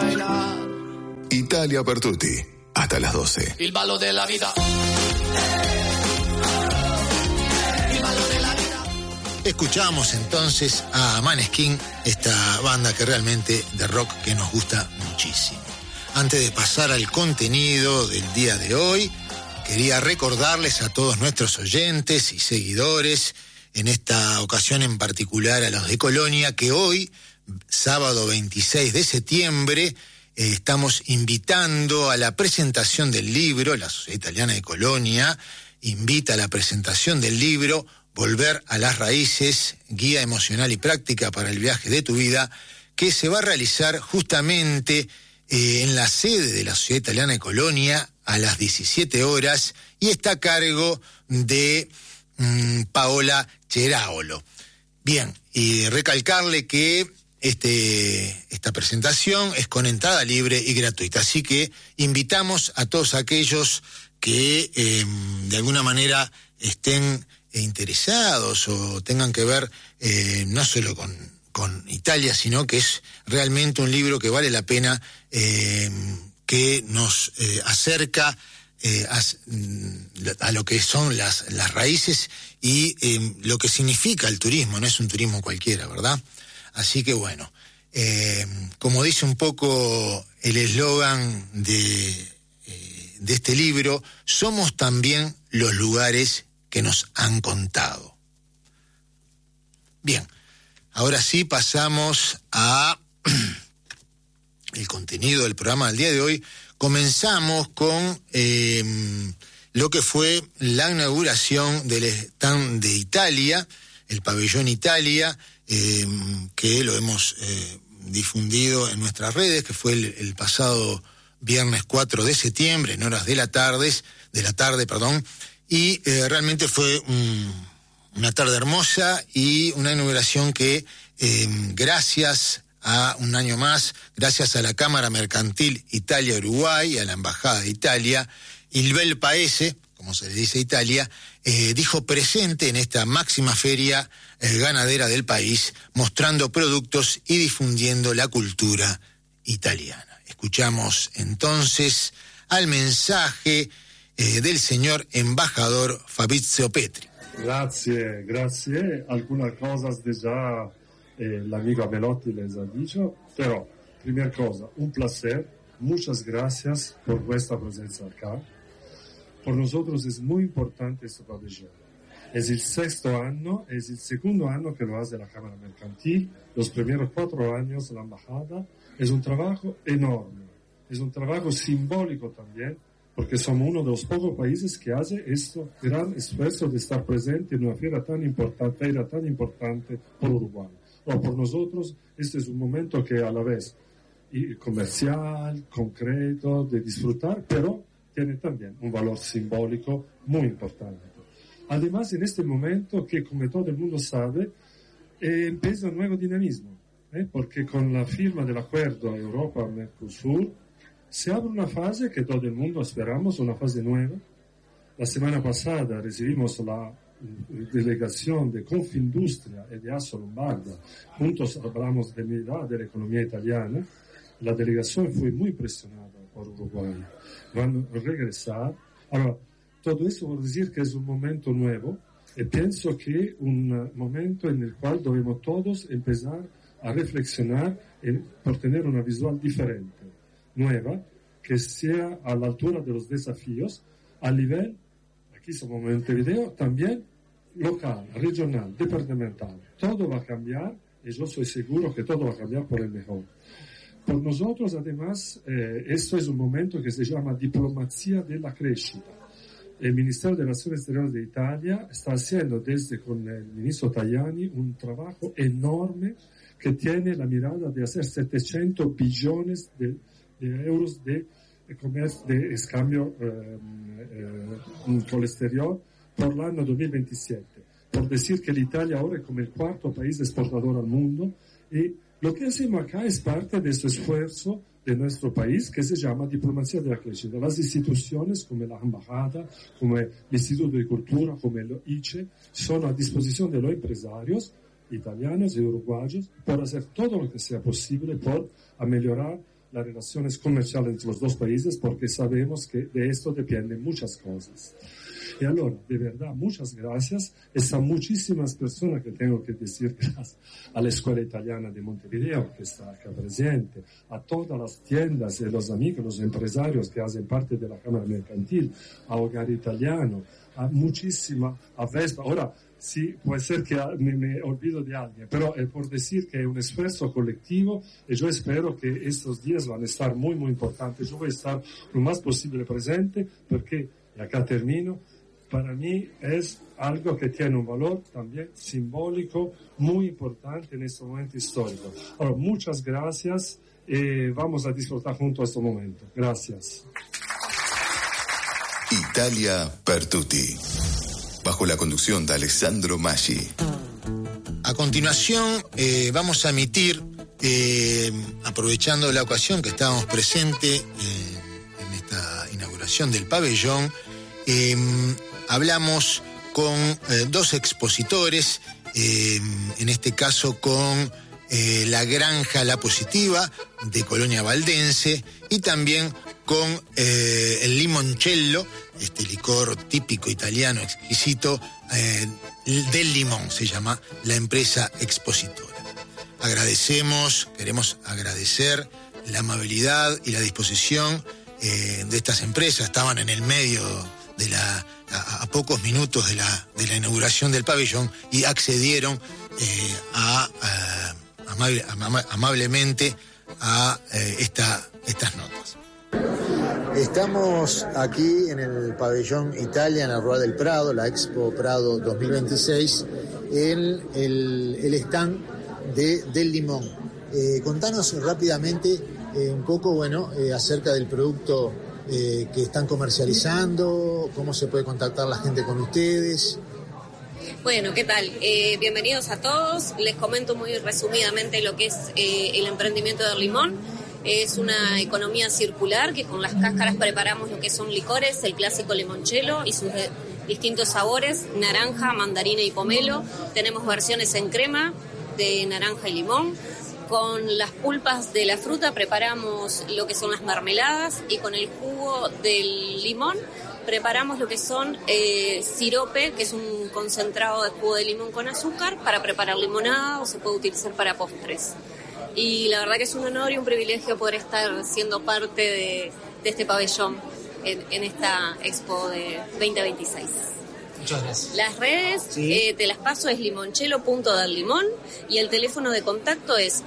bailar. Italia Pertutti, hasta las 12. Il ballo della vita. Escuchamos entonces a Maneskin, esta banda que realmente de rock que nos gusta muchísimo. Antes de pasar al contenido del día de hoy, quería recordarles a todos nuestros oyentes y seguidores, en esta ocasión en particular a los de Colonia, que hoy, sábado 26 de septiembre, estamos invitando a la presentación del libro. La Sociedad Italiana de Colonia invita a la presentación del libro Volver a las Raíces, guía emocional y práctica para el viaje de tu vida, que se va a realizar justamente en la sede de la Sociedad Italiana de Colonia a las 17 horas y está a cargo de Paola Cheraolo. Bien, y recalcarle que esta presentación es con entrada libre y gratuita, así que invitamos a todos aquellos que de alguna manera estén interesados o tengan que ver no solo con Italia, sino que es realmente un libro que vale la pena, que nos acerca a lo que son las raíces y lo que significa el turismo. No es un turismo cualquiera, ¿verdad? Así que bueno, como dice un poco el eslogan de este libro, somos también los lugares que nos han contado. Bien, ahora sí pasamos a el contenido del programa del día de hoy. Comenzamos con lo que fue la inauguración del stand de Italia, el pabellón Italia, que lo hemos difundido en nuestras redes, que fue el pasado viernes 4 de septiembre, en horas de la tarde, y realmente fue una tarde hermosa y una inauguración que, gracias a un año más, gracias a la Cámara Mercantil Italia-Uruguay, a la Embajada de Italia, il bel paese, como se le dice a Italia, dijo presente en esta máxima feria ganadera del país, mostrando productos y difundiendo la cultura italiana. Escuchamos entonces al mensaje del señor embajador Fabrizio Petri. Grazie. Algunas cosas ya el amigo Belotti les ha dicho, pero primera cosa, un placer, muchas gracias por vuestra presencia acá. Por nosotros es muy importante este pabellón. Es el sexto año, es el segundo año que lo hace la Cámara Mercantil, los primeros 4 años la embajada. Es un trabajo enorme, es un trabajo simbólico también, porque somos uno de los pocos países que hace este gran esfuerzo de estar presente en una feria tan importante por Uruguay. O por nosotros, este es un momento que a la vez comercial, concreto, de disfrutar, pero tiene también un valor simbólico muy importante. Además, en este momento que, como todo el mundo sabe, empieza un nuevo dinamismo, porque con la firma del acuerdo Europa-Mercosur se abre una fase que todo el mundo esperamos, una fase nueva. La semana pasada recibimos la delegación de Confindustria y de Asso Lombarda. Juntos hablamos de la economía italiana. La delegación fue muy presionada por Uruguay. Van a regresar. Ahora, todo eso por decir que es un momento nuevo y pienso que un momento en el cual debemos todos empezar a reflexionar por tener una visual diferente, nueva, que sea a la altura de los desafíos, a nivel, aquí somos en Montevideo, también local, regional, departamental. Todo va a cambiar y yo soy seguro que todo va a cambiar por el mejor. Por nosotros, además, esto es un momento que se llama diplomacia de la crescita. El Ministerio de Relaciones Exteriores de Italia está haciendo desde con el ministro Tajani un trabajo enorme que tiene la mirada de hacer 700 billones de euros de comercio, de escambio con el exterior por el año 2027. Por decir que Italia ahora es como el 4º país exportador al mundo y lo que hacemos acá es parte de ese esfuerzo de nuestro país que se llama diplomacia de la crescita. Las instituciones como la embajada, como el Instituto de Cultura, como el ICE, son a disposición de los empresarios italianos y uruguayos por hacer todo lo que sea posible por mejorar las relaciones comerciales entre los dos países, porque sabemos que de esto dependen muchas cosas. Y ahora, de verdad, muchas gracias. Están muchísimas personas que tengo que decir gracias a la Escuela Italiana de Montevideo, que está acá presente, a todas las tiendas y los amigos, los empresarios que hacen parte de la Cámara Mercantil, a Hogar Italiano, a muchísima, a Vespa. Ahora, sí, puede ser que me olvido de alguien, pero es por decir que es un esfuerzo colectivo y yo espero que estos días van a estar muy, muy importantes. Yo voy a estar lo más posible presente porque, y acá termino, para mí es algo que tiene un valor también simbólico muy importante en este momento histórico. Ahora, muchas gracias y vamos a disfrutar juntos este momento. Gracias. Italia Pertuti, bajo la conducción de Alessandro Maggi. A continuación vamos a emitir, aprovechando la ocasión que estábamos presentes en esta inauguración del pabellón, hablamos con dos expositores, en este caso con la Granja La Positiva de Colonia Valdense y también con el limoncello, este licor típico italiano exquisito del limón, se llama la empresa expositora. Queremos agradecer la amabilidad y la disposición de estas empresas. Estaban en el medio de a pocos minutos de la inauguración del pabellón y accedieron amablemente a estas notas. Estamos aquí en el pabellón Italia, en la Rueda del Prado, la Expo Prado 2026, en el stand del limón. Contanos rápidamente un poco, acerca del producto que están comercializando, cómo se puede contactar la gente con ustedes. Bueno, ¿qué tal? Bienvenidos a todos. Les comento muy resumidamente lo que es el emprendimiento del limón. Es una economía circular que con las cáscaras preparamos lo que son licores, el clásico limoncello y sus distintos sabores, naranja, mandarina y pomelo. Tenemos versiones en crema de naranja y limón. Con las pulpas de la fruta preparamos lo que son las mermeladas y con el jugo del limón preparamos lo que son sirope, que es un concentrado de jugo de limón con azúcar para preparar limonada o se puede utilizar para postres. Y la verdad que es un honor y un privilegio poder estar siendo parte de este pabellón en esta Expo de 2026. Muchas gracias. Las redes, ¿sí? Te las paso, es limoncello.dellimón y el teléfono de contacto es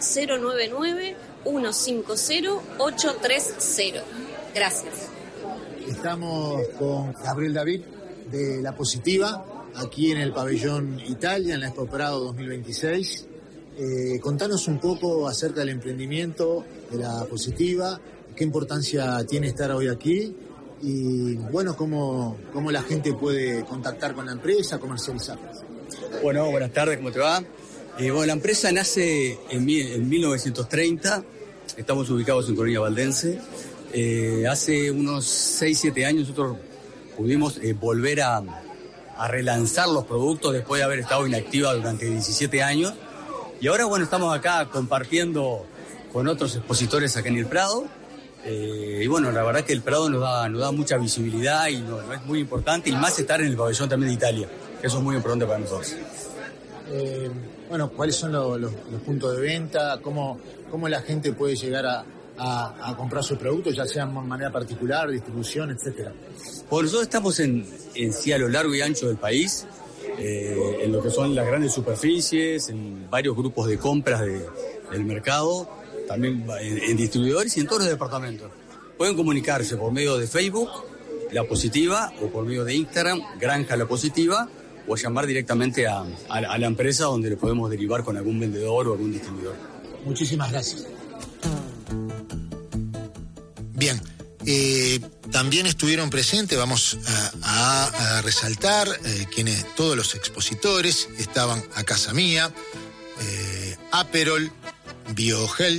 099-150-830. Gracias. Estamos con Gabriel David de La Positiva, aquí en el pabellón Italia, en la Expo Prado 2026. Contanos un poco acerca del emprendimiento de La Positiva, qué importancia tiene estar hoy aquí y, cómo la gente puede contactar con la empresa, comercializar. Bueno, buenas tardes, ¿cómo te va? La empresa nace en 1930, estamos ubicados en Colonia Valdense. Hace unos 6-7 años nosotros pudimos volver a relanzar los productos después de haber estado inactiva durante 17 años. Y ahora, estamos acá compartiendo con otros expositores acá en el Prado. La verdad que el Prado nos da mucha visibilidad y nos es muy importante, y más estar en el pabellón también de Italia, que eso es muy importante para nosotros. ¿Cuáles son los puntos de venta? ¿Cómo la gente puede llegar a comprar sus productos, ya sea de manera particular, distribución, etcétera? Pues nosotros estamos en sí a lo largo y ancho del país, en lo que son las grandes superficies, en varios grupos de compras del mercado, también en distribuidores y en todos los departamentos. Pueden comunicarse por medio de Facebook, La Positiva, o por medio de Instagram, Granja La Positiva, o llamar directamente a la empresa, donde le podemos derivar con algún vendedor o algún distribuidor. Muchísimas gracias. Bien, también estuvieron presentes, vamos a resaltar todos los expositores estaban a casa mía, Aperol, Biogel,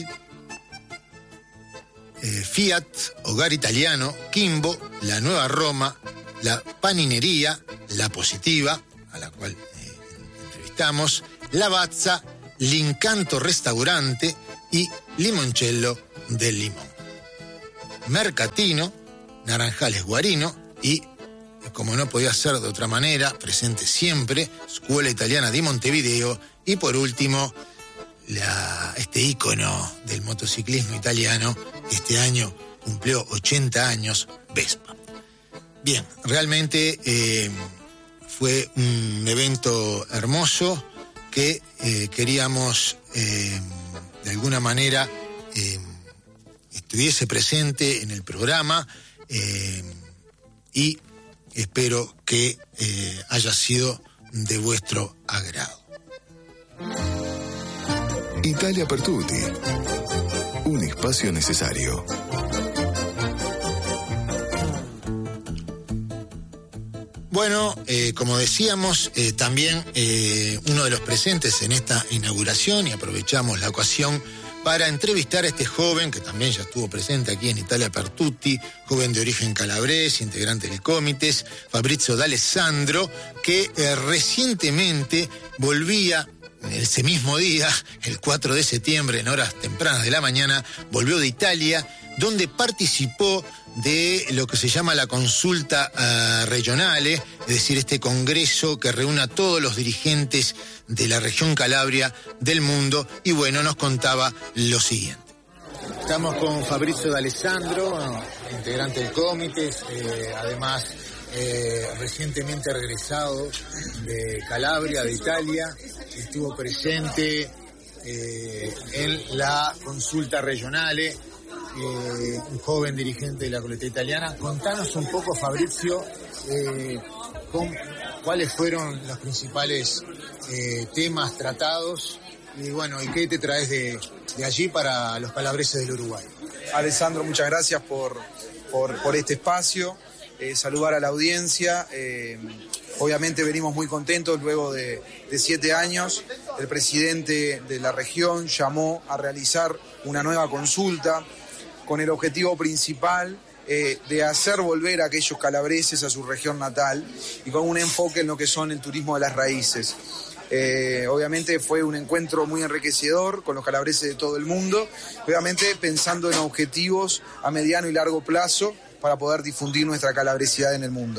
Fiat, Hogar Italiano, Kimbo, La Nueva Roma, La Paninería, La Positiva, a la cual entrevistamos, Lavazza, L'Incanto Restaurante y Limoncello del Limón. Mercatino, Naranjales Guarino y, como no podía ser de otra manera, presente siempre, Scuola Italiana di Montevideo y por último, este ícono del motociclismo italiano, que este año cumplió 80 años, Vespa. Bien, realmente fue un evento hermoso que queríamos de alguna manera estuviese presente en el programa y espero que haya sido de vuestro agrado. Italia per Tutti, un espacio necesario. Bueno, como decíamos, también uno de los presentes en esta inauguración, y aprovechamos la ocasión para entrevistar a este joven que también ya estuvo presente aquí en Italia per Tutti, joven de origen calabrese, integrante del Comites, Fabrizio D'Alessandro, que recientemente volvía, ese mismo día, el 4 de septiembre, en horas tempranas de la mañana, volvió de Italia, donde participó de lo que se llama la consulta regionale, es decir, este congreso que reúne a todos los dirigentes de la región Calabria del mundo, y bueno, nos contaba lo siguiente. Estamos con Fabrizio D'Alessandro, integrante del Comites, además recientemente regresado de Calabria, de Italia, estuvo presente en la consulta regionale, un joven dirigente de la colectividad italiana. Contanos un poco, Fabrizio, cuáles fueron los principales temas tratados y bueno, y qué te traes de allí para los calabreses del Uruguay. Alessandro, muchas gracias por este espacio. Saludar a la audiencia. Obviamente venimos muy contentos luego de 7 años. El presidente de la región llamó a realizar una nueva consulta con el objetivo principal de hacer volver a aquellos calabreses a su región natal y con un enfoque en lo que son el turismo de las raíces. Obviamente fue un encuentro muy enriquecedor con los calabreses de todo el mundo, obviamente pensando en objetivos a mediano y largo plazo para poder difundir nuestra calabresidad en el mundo.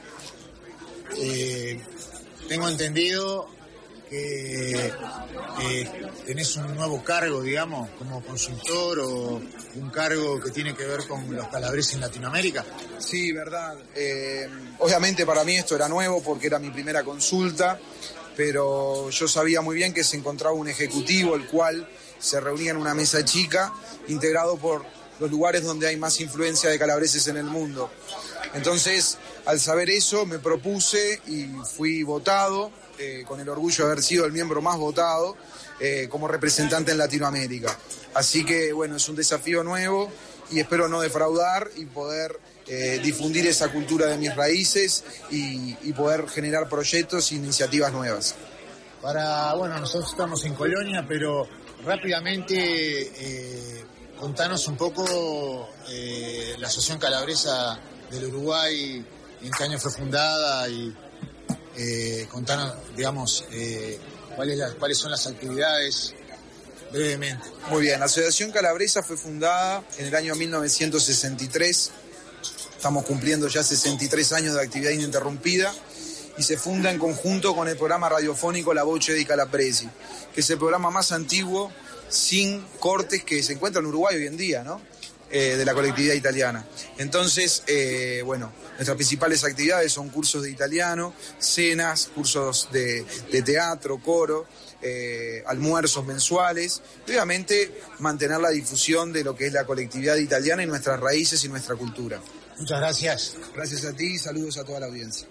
Tengo entendido que tenés un nuevo cargo, digamos, como consultor o un cargo que tiene que ver con los calabreses en Latinoamérica. Sí, verdad. Obviamente para mí esto era nuevo porque era mi primera consulta, pero yo sabía muy bien que se encontraba un ejecutivo, el cual se reunía en una mesa chica, integrado por los lugares donde hay más influencia de calabreses en el mundo. Entonces, al saber eso, me propuse y fui votado, con el orgullo de haber sido el miembro más votado como representante en Latinoamérica. Así que, bueno, es un desafío nuevo y espero no defraudar y poder difundir esa cultura de mis raíces y poder generar proyectos e iniciativas nuevas. Bueno, nosotros estamos en Colonia, pero rápidamente contanos un poco la Asociación Calabresa del Uruguay, en qué año fue fundada y contanos, digamos, cuáles son las actividades brevemente. Muy bien, la Asociación Calabresa fue fundada en el año 1963, estamos cumpliendo ya 63 años de actividad ininterrumpida y se funda en conjunto con el programa radiofónico La Voce di Calabresi, que es el programa más antiguo sin cortes que se encuentra en Uruguay hoy en día, ¿no? De la colectividad italiana. Entonces, bueno, nuestras principales actividades son cursos de italiano, cenas, cursos de teatro, coro, almuerzos mensuales, y obviamente mantener la difusión de lo que es la colectividad italiana y nuestras raíces y nuestra cultura. Muchas gracias. Gracias a ti y saludos a toda la audiencia.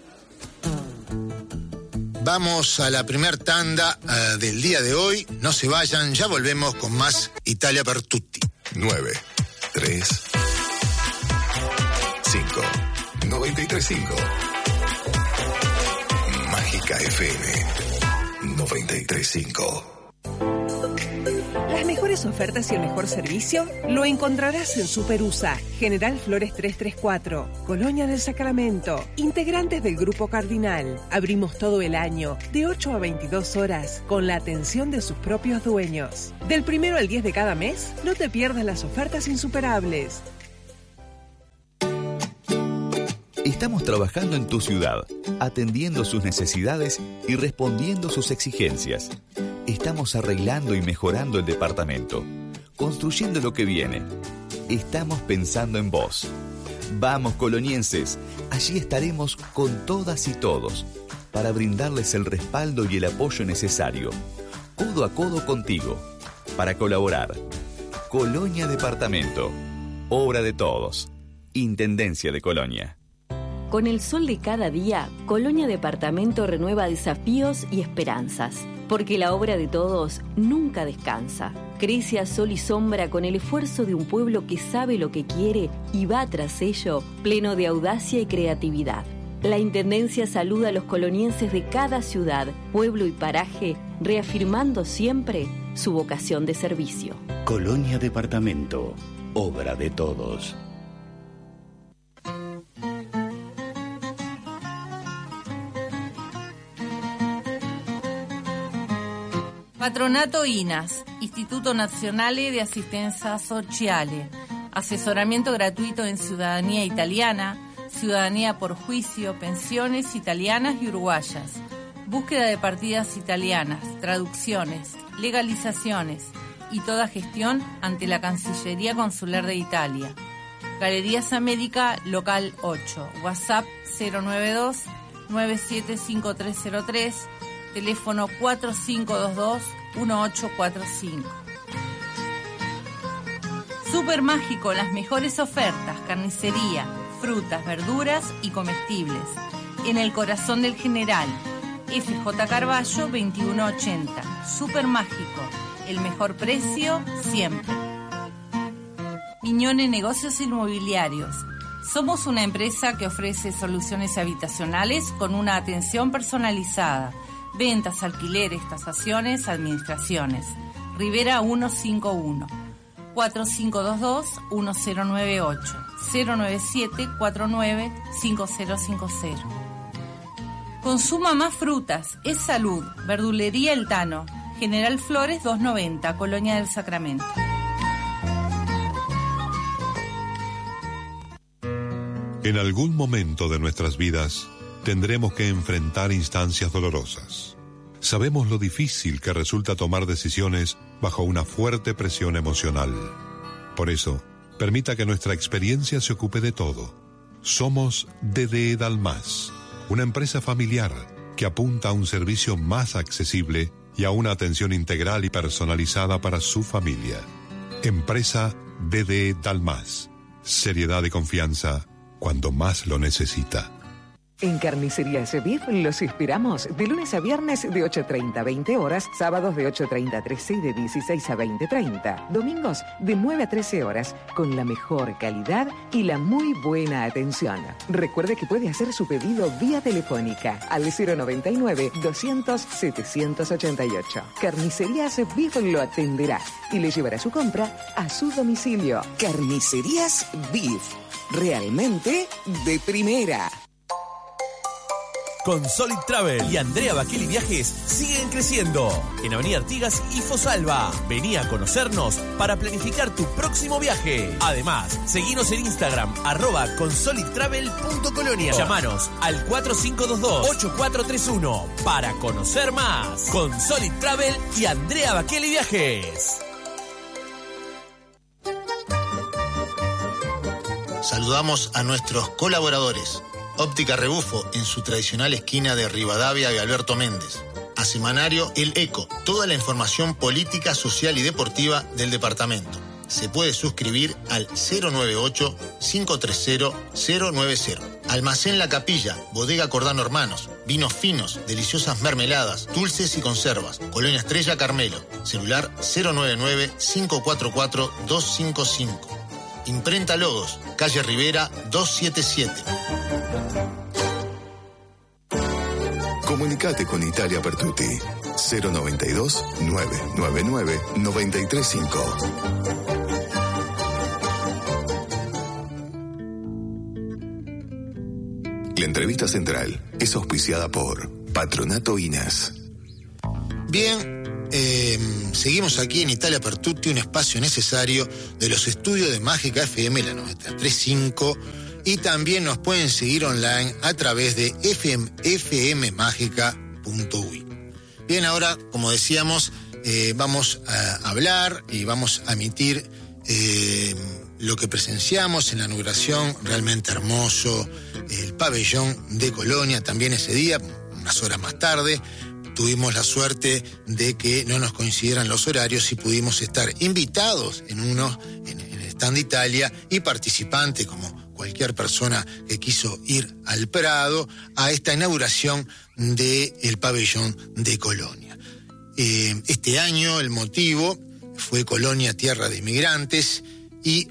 Vamos a la primer tanda del día de hoy. No se vayan, ya volvemos con más Italia per Tutti. 9, 3, 5, 93.5. Mágica FM 93.5. Las mejores ofertas y el mejor servicio lo encontrarás en Superusa, General Flores 334, Colonia del Sacramento, integrantes del Grupo Cardinal. Abrimos todo el año, de 8 a 22 horas, con la atención de sus propios dueños. Del 1 al 10 de cada mes, no te pierdas las ofertas insuperables. Estamos trabajando en tu ciudad, atendiendo sus necesidades y respondiendo sus exigencias. Estamos arreglando y mejorando el departamento, construyendo lo que viene. Estamos pensando en vos. Vamos, colonienses, allí estaremos con todas y todos para brindarles el respaldo y el apoyo necesario, codo a codo contigo, para colaborar. Colonia Departamento, obra de todos. Intendencia de Colonia. Con el sol de cada día, Colonia Departamento renueva desafíos y esperanzas, porque la obra de todos nunca descansa. Crece a sol y sombra con el esfuerzo de un pueblo que sabe lo que quiere y va tras ello, pleno de audacia y creatividad. La Intendencia saluda a los colonienses de cada ciudad, pueblo y paraje, reafirmando siempre su vocación de servicio. Colonia Departamento, obra de todos. Patronato INAS, Istituto Nazionale di Assistenza Sociale, asesoramiento gratuito en ciudadanía italiana, ciudadanía por juicio, pensiones italianas y uruguayas, búsqueda de partidas italianas, traducciones, legalizaciones y toda gestión ante la Cancillería Consular de Italia. Galerías América, local 8, WhatsApp 092-975303, teléfono 4522-1845. Super Mágico, las mejores ofertas, carnicería, frutas, verduras y comestibles. En el corazón del General, FJ Carballo 2180. Super Mágico, el mejor precio siempre. Miñone Negocios Inmobiliarios. Somos una empresa que ofrece soluciones habitacionales con una atención personalizada. Ventas, alquileres, tasaciones, administraciones. Rivera 151. 4522-1098. 097-49-5050. Consuma más frutas. Es salud. Verdulería El Tano. General Flores 290. Colonia del Sacramento. En algún momento de nuestras vidas tendremos que enfrentar instancias dolorosas. Sabemos lo difícil que resulta tomar decisiones bajo una fuerte presión emocional. Por eso, permita que nuestra experiencia se ocupe de todo. Somos DDE Dalmas, una empresa familiar que apunta a un servicio más accesible y a una atención integral y personalizada para su familia. Empresa DDE Dalmas. Seriedad y confianza cuando más lo necesita. En Carnicerías Beef los esperamos de lunes a viernes de 8:30 a 20 horas, sábados de 8:30 a 13 y de 16 a 20:30, domingos de 9 a 13 horas, con la mejor calidad y la muy buena atención. Recuerde que puede hacer su pedido vía telefónica al 099-200-788. Carnicerías Beef lo atenderá y le llevará su compra a su domicilio. Carnicerías Beef, realmente de primera. Consolid Travel y Andrea Baquelli Viajes siguen creciendo en Avenida Artigas y Fosalva. Vení a conocernos para planificar tu próximo viaje. Además, seguinos en Instagram @consolidtravel.colonia. Llamanos al 4522-8431 para conocer más. Consolid Travel y Andrea Baquelli Viajes. Saludamos a nuestros colaboradores. Óptica Rebufo, en su tradicional esquina de Rivadavia y Alberto Méndez. A Semanario El Eco, toda la información política, social y deportiva del departamento. Se puede suscribir al 098-530-090. Almacén La Capilla, Bodega Cordano Hermanos, vinos finos, deliciosas mermeladas, dulces y conservas. Colonia Estrella Carmelo, celular 099-544-255. Imprenta Logos, calle Rivera 277. Comunicate con Italia Pertuti 092-999-935. La entrevista central es auspiciada por Patronato INAS. Bien, seguimos aquí en Italia Pertuti, un espacio necesario de los estudios de Mágica FM, la 93.5, y también nos pueden seguir online a través de fmmagica.uy. Bien, ahora, como decíamos, vamos a hablar y vamos a emitir lo que presenciamos en la inauguración, realmente hermoso, el pabellón de Colonia, también ese día, unas horas más tarde. Tuvimos la suerte de que no nos coincidieran los horarios y pudimos estar invitados en el Stand Italia y participante, como cualquier persona que quiso ir al Prado, a esta inauguración del pabellón de Colonia. Este año el motivo fue Colonia, tierra de inmigrantes, y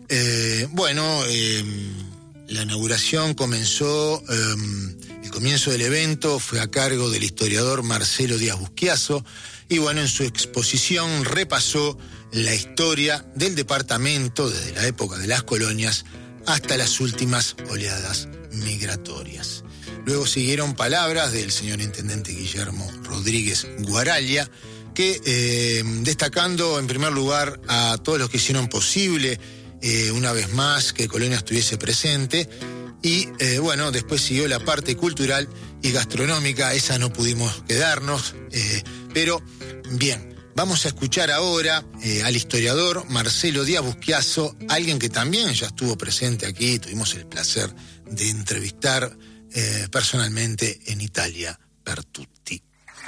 la inauguración comenzó, el comienzo del evento fue a cargo del historiador Marcelo Díaz Busquiazo, y en su exposición repasó la historia del departamento desde la época de las colonias hasta las últimas oleadas migratorias. Luego siguieron palabras del señor intendente Guillermo Rodríguez Guaraglia, que destacando en primer lugar a todos los que hicieron posible una vez más que Colonia estuviese presente, y después siguió la parte cultural y gastronómica. Esa no pudimos quedarnos, pero bien, vamos a escuchar ahora al historiador Marcelo Díaz Busquiazo, alguien que también ya estuvo presente aquí, tuvimos el placer de entrevistar personalmente en Italia per tutti.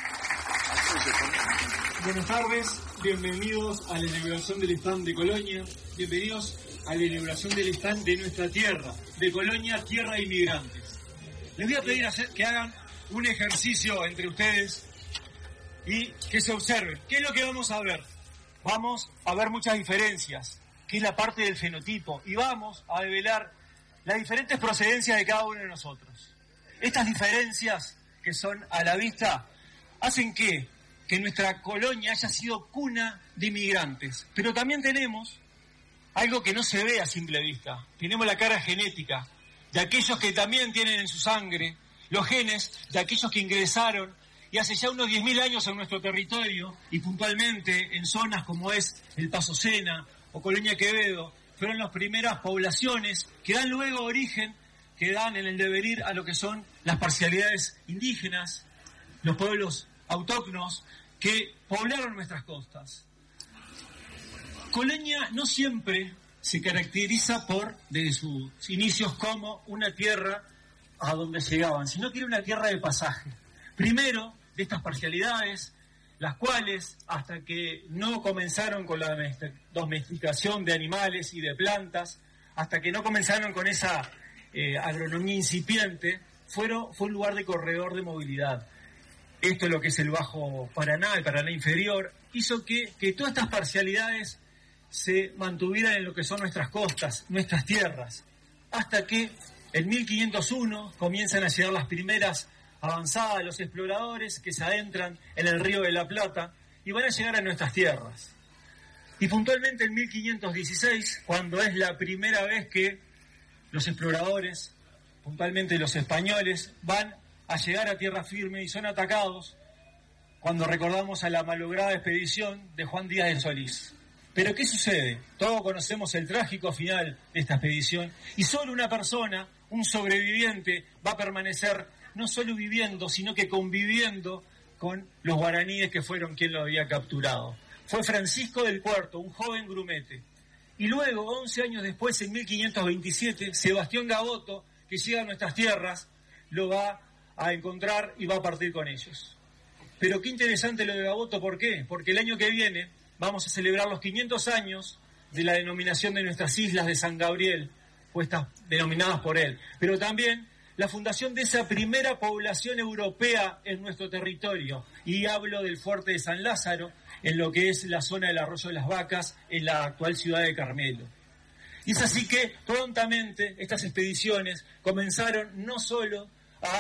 Buenas tardes, bienvenidos a la inauguración del stand de Colonia, bienvenidos a la inauguración del stand de nuestra tierra, de Colonia, tierra de inmigrantes. Les voy a pedir que hagan un ejercicio entre ustedes y que se observen. ¿Qué es lo que vamos a ver? Vamos a ver muchas diferencias, que es la parte del fenotipo, y vamos a develar las diferentes procedencias de cada uno de nosotros. Estas diferencias que son a la vista hacen que nuestra colonia haya sido cuna de inmigrantes, pero también tenemos algo que no se ve a simple vista. Tenemos la cara genética de aquellos que también tienen en su sangre los genes de aquellos que ingresaron y hace ya unos 10.000 años en nuestro territorio, y puntualmente en zonas como es el Paso Sena o Colonia Quevedo, fueron las primeras poblaciones que dan luego origen, que dan en el devenir a lo que son las parcialidades indígenas, los pueblos autóctonos que poblaron nuestras costas. Colonia no siempre se caracteriza desde sus inicios, como una tierra a donde llegaban, sino que era una tierra de pasaje. Primero, de estas parcialidades, las cuales, hasta que no comenzaron con la domesticación de animales y de plantas, hasta que no comenzaron con esa agronomía incipiente, fue un lugar de corredor de movilidad. Esto es lo que es el Bajo Paraná, el Paraná inferior, hizo que todas estas parcialidades se mantuvieran en lo que son nuestras costas, nuestras tierras, hasta que en 1501 comienzan a llegar las primeras avanzadas de los exploradores que se adentran en el Río de la Plata y van a llegar a nuestras tierras. Y puntualmente en 1516, cuando es la primera vez que los exploradores, puntualmente los españoles, van a llegar a tierra firme y son atacados, cuando recordamos a la malograda expedición de Juan Díaz de Solís. Pero ¿qué sucede? Todos conocemos el trágico final de esta expedición, y solo una persona, un sobreviviente, va a permanecer no solo viviendo, sino que conviviendo con los guaraníes que fueron quien lo había capturado. Fue Francisco del Puerto, un joven grumete. Y luego, 11 años después, en 1527, Sebastián Gaboto, que llega a nuestras tierras, lo va a encontrar y va a partir con ellos. Pero qué interesante lo de Gaboto, ¿por qué? Porque el año que viene vamos a celebrar los 500 años de la denominación de nuestras islas de San Gabriel, puestas denominadas por él, pero también la fundación de esa primera población europea en nuestro territorio, y hablo del fuerte de San Lázaro, en lo que es la zona del Arroyo de las Vacas, en la actual ciudad de Carmelo. Y es así que prontamente estas expediciones comenzaron no solo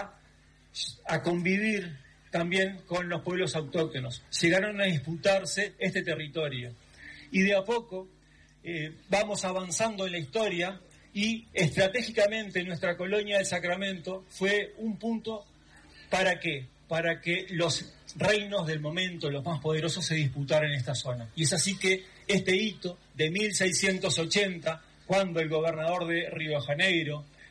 a convivir también con los pueblos autóctonos, llegaron a disputarse este territorio. Y de a poco vamos avanzando en la historia, y estratégicamente nuestra colonia del Sacramento fue un punto para que los reinos del momento, los más poderosos, se disputaran en esta zona. Y es así que este hito de 1680, cuando el gobernador de Río de Janeiro,